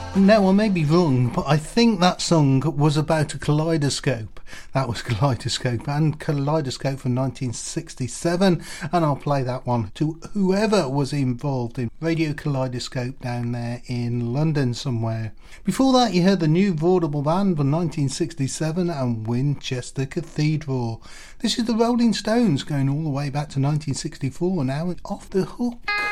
Now, I may be wrong, but I think that song was about a kaleidoscope. That was Kaleidoscope and Kaleidoscope from 1967, and I'll play that one to whoever was involved in Radio Kaleidoscope down there in London somewhere. Before that, you heard the New Vaudeville Band from 1967 and Winchester Cathedral. This is the Rolling Stones going all the way back to 1964 now, Off the Hook.